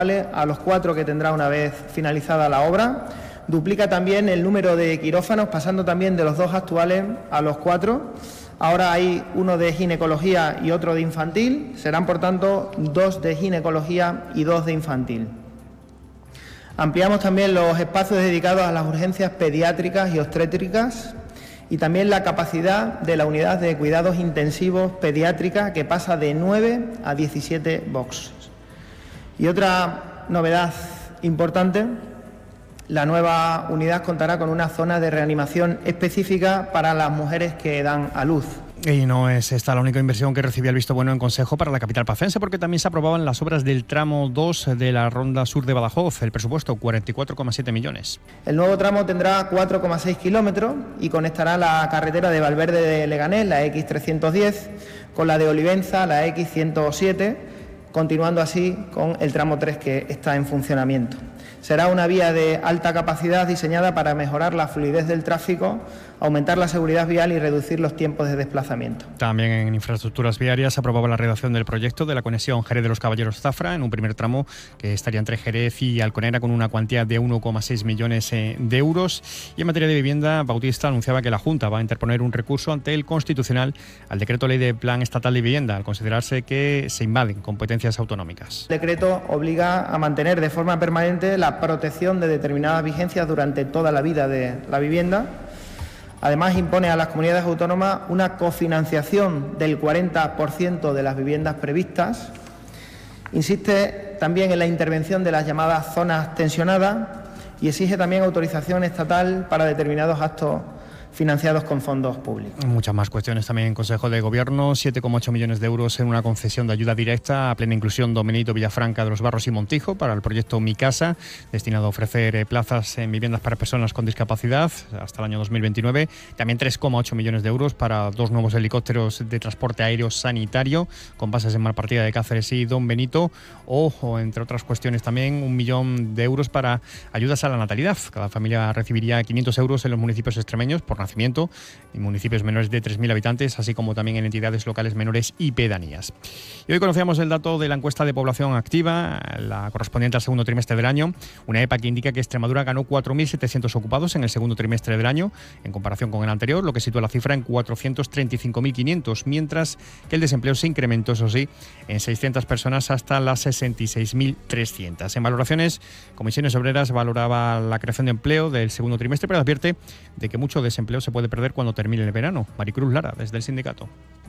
a los 4 que tendrá una vez finalizada la obra. Duplica también el número de quirófanos, pasando también de los 2 actuales a los 4. Ahora hay uno de ginecología y otro de infantil. Serán, por tanto, 2 de ginecología y 2 de infantil. Ampliamos también los espacios dedicados a las urgencias pediátricas y obstétricas y también la capacidad de la unidad de cuidados intensivos pediátrica, que pasa de 9 a 17 boxes. Y otra novedad importante: la nueva unidad contará con una zona de reanimación específica para las mujeres que dan a luz. Y no es esta la única inversión que recibía el visto bueno en Consejo para la capital pacense, porque también se aprobaban las obras del tramo 2 de la Ronda Sur de Badajoz. El presupuesto, 44,7 millones. El nuevo tramo tendrá 4,6 kilómetros y conectará la carretera de Valverde de Leganés, la X310, con la de Olivenza, la X107, continuando así con el tramo 3 que está en funcionamiento. Será una vía de alta capacidad diseñada para mejorar la fluidez del tráfico, aumentar la seguridad vial y reducir los tiempos de desplazamiento. También en infraestructuras viarias se aprobaba la redacción del proyecto de la conexión Jerez de los Caballeros-Zafra, en un primer tramo que estaría entre Jerez y Alconera, con una cuantía de 1,6 millones de euros. Y en materia de vivienda, Bautista anunciaba que la Junta va a interponer un recurso ante el Constitucional al decreto ley de Plan Estatal de Vivienda, al considerarse que se invaden competencias autonómicas. El decreto obliga a mantener de forma permanente la protección de determinadas vigencias durante toda la vida de la vivienda. Además, impone a las comunidades autónomas una cofinanciación del 40% de las viviendas previstas. Insiste también en la intervención de las llamadas zonas tensionadas y exige también autorización estatal para determinados actos financiados con fondos públicos. Muchas más cuestiones también en Consejo de Gobierno. 7,8 millones de euros en una concesión de ayuda directa a plena inclusión Don Benito, Villafranca de los Barros y Montijo para el proyecto Mi Casa, destinado a ofrecer plazas en viviendas para personas con discapacidad hasta el año 2029. También 3,8 millones de euros para 2 nuevos helicópteros de transporte aéreo sanitario con bases en Malpartida de Cáceres y Don Benito. O entre otras cuestiones también 1 millón de euros para ayudas a la natalidad. Cada familia recibiría 500 euros en los municipios extremeños por nacimiento y municipios menores de 3.000 habitantes, así como también en entidades locales menores y pedanías. Y hoy conocíamos el dato de la encuesta de población activa, la correspondiente al segundo trimestre del año, una EPA que indica que Extremadura ganó 4.700 ocupados en el segundo trimestre del año, en comparación con el anterior, lo que sitúa la cifra en 435.500, mientras que el desempleo se incrementó, eso sí, en 600 personas hasta las 66.300. En valoraciones, Comisiones Obreras valoraba la creación de empleo del segundo trimestre, pero advierte de que mucho desempleo se puede perder cuando termine el verano. Maricruz Lara, desde el sindicato.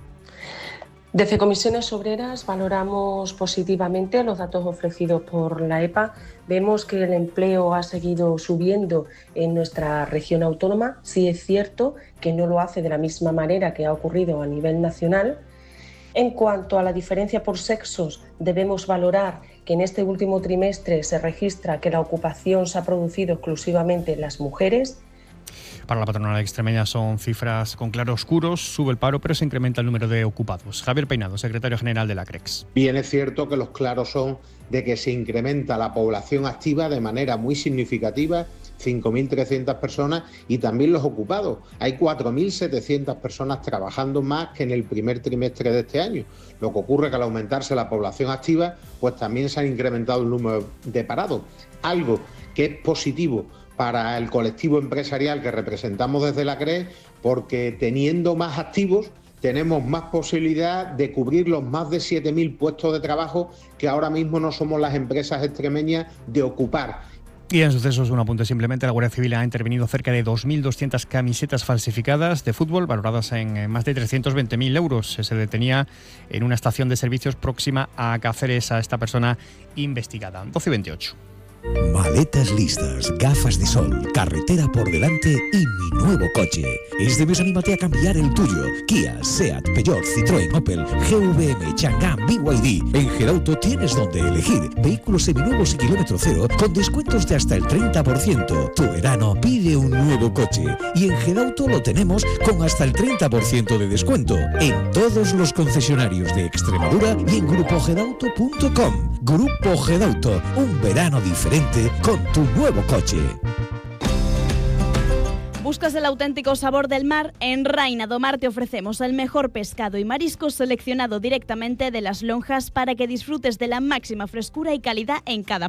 Desde Comisiones Obreras valoramos positivamente los datos ofrecidos por la EPA. Vemos que el empleo ha seguido subiendo en nuestra región autónoma. Sí es cierto que no lo hace de la misma manera que ha ocurrido a nivel nacional. En cuanto a la diferencia por sexos, debemos valorar que en este último trimestre se registra que la ocupación se ha producido exclusivamente en las mujeres. Para la patronal extremeña son cifras con claroscuros, sube el paro, pero se incrementa el número de ocupados. Javier Peinado, secretario general de la CREX. Bien es cierto que los claros son de que se incrementa la población activa de manera muy significativa, 5.300 personas, y también los ocupados. Hay 4.700 personas trabajando más que en el primer trimestre de este año. Lo que ocurre es que al aumentarse la población activa, pues también se han incrementado el número de parados. Algo que es positivo para el colectivo empresarial que representamos desde la CREX, porque teniendo más activos tenemos más posibilidad de cubrir los más de 7.000 puestos de trabajo que ahora mismo no somos las empresas extremeñas de ocupar. Y en sucesos, un apunte simplemente, la Guardia Civil ha intervenido cerca de 2.200 camisetas falsificadas de fútbol valoradas en más de 320.000 euros. Se detenía en una estación de servicios próxima a Cáceres a esta persona investigada. 12:28. Maletas listas, gafas de sol, carretera por delante y mi nuevo coche. Este mes anímate a cambiar el tuyo. Kia, Seat, Peugeot, Citroën, Opel, GVM, Chang'an, BYD. En Gedauto tienes donde elegir. Vehículos seminuevos y kilómetro cero con descuentos de hasta el 30%. Tu verano pide un nuevo coche. Y en Gedauto lo tenemos con hasta el 30% de descuento. En todos los concesionarios de Extremadura y en grupogedauto.com. Grupo Gedauto, un verano diferente con tu nuevo coche. ¿Buscas el auténtico sabor del mar? En Raina do Mar te ofrecemos el mejor pescado y mariscos seleccionado directamente de las lonjas para que disfrutes de la máxima frescura y calidad en cada